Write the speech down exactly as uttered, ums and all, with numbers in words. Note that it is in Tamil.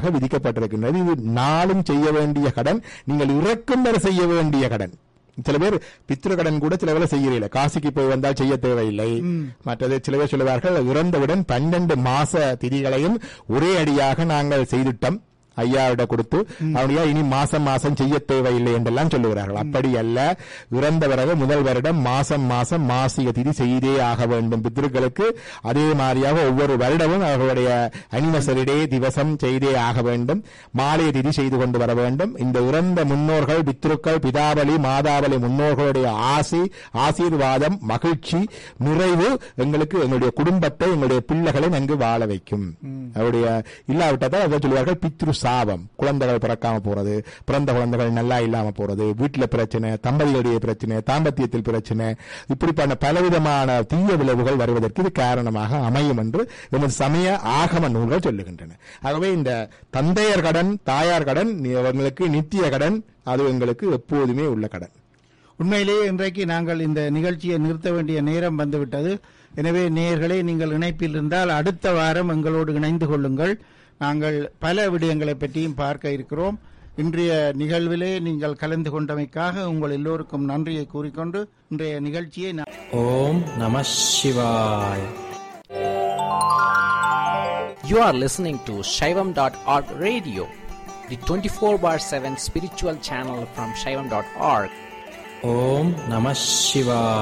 கடுமையாக விதிக்கப்பட்டிருக்கின்றது. இது நாளும் செய்ய வேண்டிய கடன், நீங்கள் இறக்கும் வரை செய்ய வேண்டிய கடன். சில பேர் பித்ரு கடன் கூட சில வேலை செய்யறீங்க, காசிக்கு போய் வந்தால் செய்ய தேவையில்லை. மற்றது சில பேர் சொல்லுவார்கள், இறந்தவுடன் பன்னெண்டு மாச திதிகளையும் ஒரே அடியாக நாங்கள் செய்துட்டோம், ஐயாவிட கொடுத்து அவனையா இனி மாசம் மாசம் செய்ய தேவையில்லை என்றெல்லாம் சொல்லுகிறார்கள். அப்படி அல்ல, இறந்த பிறகு முதல் வருடம் மாசம் மாசம் மாசிக திதி செய்தே ஆக வேண்டும் பித்ருக்களுக்கு. அதே மாதிரியாக ஒவ்வொரு வருடமும் அவர்களுடைய அனிவர்சரிடே திவசம் செய்தே ஆக வேண்டும், மாலைய திதி செய்து கொண்டு வர வேண்டும். இந்த இறந்த முன்னோர்கள், பித்ருக்கள், பிதாவளி மாதாவளி முன்னோர்களுடைய ஆசி, ஆசீர்வாதம், மகிழ்ச்சி, நிறைவு எங்களுக்கு எங்களுடைய குடும்பத்தை, எங்களுடைய பிள்ளைகளை நன்கு வாழ வைக்கும். அவருடைய இல்லாவிட்டால் அதை சொல்லுவார்கள் பித்ரு சாபம், குழந்தைகள் பிறக்காம போறது, பிறந்த குழந்தைகள் நல்லா இல்லாம போறது, வீட்டில பிரச்சனை, தம்பதிகளுடைய பிரச்சனை, தாம்பத்தியத்தில் பிரச்சனை, இப்படிப்பட்ட பலவிதமான தீய விளைவுகள் வருவதற்கு இது காரணமாக அமையும் என்று எமது சமய ஆகம நூல்கள் சொல்லுகின்றன. ஆகவே இந்த தந்தையர் கடன், தாயார் கடன் அவர்களுக்கு நித்திய கடன், அது எங்களுக்கு எப்போதுமே உள்ள கடன். உண்மையிலேயே இன்றைக்கு நாங்கள் இந்த நிகழ்ச்சியை நிறுத்த வேண்டிய நேரம் வந்துவிட்டது. எனவே நேயர்களே, நீங்கள் இணைப்பில் இருந்தால் அடுத்த வாரம் எங்களோடு இணைந்து கொள்ளுங்கள். நாங்கள் பல விடயங்களை பற்றியும் பார்க்க இருக்கிறோம். இன்றைய நிகழ்விலே நீங்கள் கலந்து கொண்டமைக்காக உங்கள் எல்லோருக்கும் நன்றியை கூறிக்கொண்டு இன்றைய நிகழ்ச்சியை ஓம் நம சிவாய. You are listening to Shaivam dot org radio, the twenty-four bar seven spiritual channel from Shaivam dot org. Om Namah Shivaya.